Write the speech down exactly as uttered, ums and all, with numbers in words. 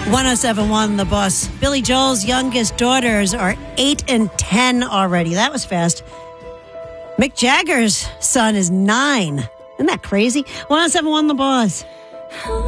one oh seven point one The Boss. Billy Joel's youngest daughters are eight and ten already. That was fast. Mick Jagger's son is nine. Isn't that crazy? one oh seven point one The Boss.